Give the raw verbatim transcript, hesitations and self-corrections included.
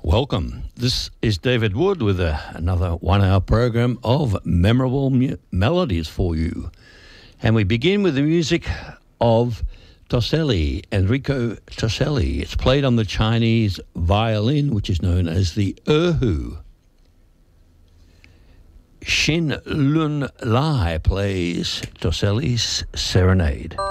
Welcome. This is David Wood with a, another one-hour program of memorable mu- melodies for you. And we begin with the music of Toselli, Enrico Toselli. It's played on the Chinese violin, which is known as the erhu. Xin Lun Lai plays Toselli's Serenade.